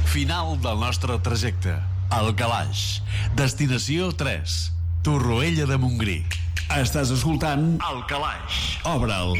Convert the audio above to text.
Final del nostre trajecte. El Calaix. Destinació 3. Torroella de Montgrí. Estàs escoltant El Calaix. Obre'l.